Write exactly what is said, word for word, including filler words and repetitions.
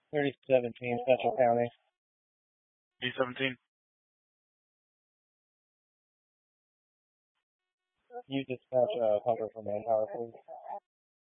thirty seventeen, Central County. B seventeen. You dispatch a uh, Hunter for manpower, please.